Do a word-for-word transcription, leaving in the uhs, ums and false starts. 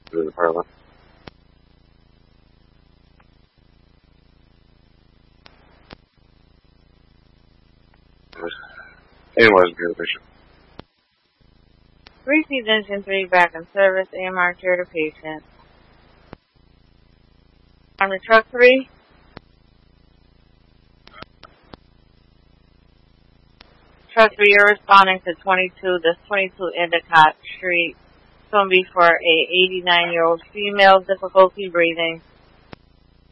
to the parlor. Analyze the patient. Received engine three back in service. A M R care to patient. On the truck three. Truck three, you're responding to twenty-two. That's twenty-two Endicott Street. It's going to be for a eighty-nine-year-old female, difficulty breathing.